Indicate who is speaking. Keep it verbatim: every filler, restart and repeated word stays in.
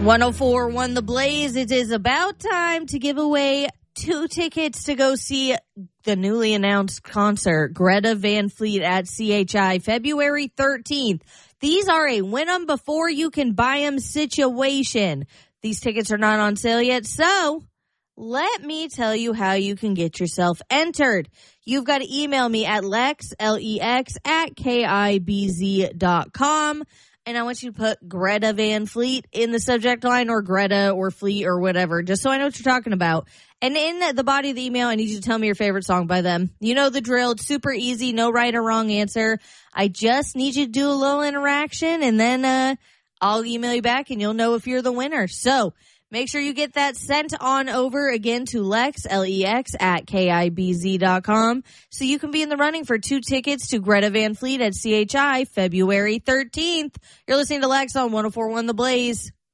Speaker 1: one oh four point one The Blaze. It is about time to give away two tickets to go see the newly announced concert, Greta Van Fleet at C H I, February thirteenth. These are a win them before you can buy them situation. These tickets are not on sale yet, so let me tell you how you can get yourself entered. You've got to email me at Lex, L E X, at K I B Z dot com. And I want you to put Greta Van Fleet in the subject line, or Greta or Fleet or whatever, just so I know what you're talking about. And in the body of the email, I need you to tell me your favorite song by them. You know the drill. It's super easy. No right or wrong answer. I just need you to do a little interaction, and then uh, I'll email you back, and you'll know if you're the winner. So make sure you get that sent on over again to Lex, L E X, at K I B Z dot com, so you can be in the running for two tickets to Greta Van Fleet at C H I, February thirteenth. You're listening to Lex on one oh four point one The Blaze.